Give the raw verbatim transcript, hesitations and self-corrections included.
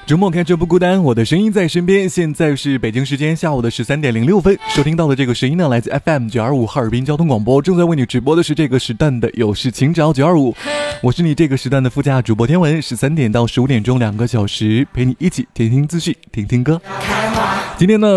周末开车不孤单，我的声音在身边。现在是北京时间下午的十三点零六分，收听到的这个声音呢，来自 F M 九二五哈尔滨交通广播，正在为你直播的是这个时段的有事情找九二五，我是你这个时段的副驾主播天文，十三点到十五点钟两个小时，陪你一起听听资讯，听听歌。今天呢